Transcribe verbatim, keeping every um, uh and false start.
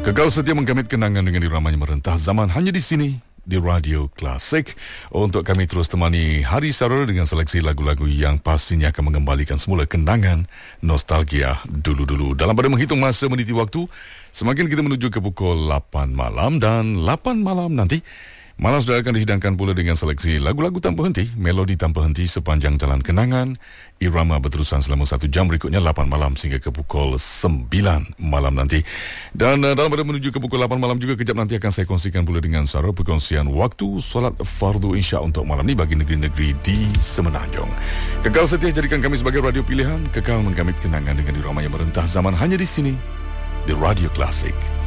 Kekal setia menggamit kenangan dengan iramanya merentah zaman hanya di sini di Radio Klasik. Untuk kami terus temani hari Sarul dengan seleksi lagu-lagu yang pastinya akan mengembalikan semula kenangan nostalgia dulu-dulu. Dalam pada menghitung masa meniti waktu, semakin kita menuju ke pukul lapan malam, dan lapan malam nanti malam sudah akan dihidangkan pula dengan seleksi lagu-lagu tanpa henti, melodi tanpa henti sepanjang jalan kenangan, irama berterusan selama satu jam berikutnya lapan malam sehingga ke pukul sembilan malam nanti. Dan uh, dalam pada menuju ke pukul lapan malam juga, kejap nanti akan saya kongsikan pula dengan Sarah perkongsian waktu solat fardu isya untuk malam ni bagi negeri-negeri di Semenanjung. Kekal setia jadikan kami sebagai radio pilihan, kekal menggamit kenangan dengan irama yang merentah zaman hanya di sini di Radio Klasik.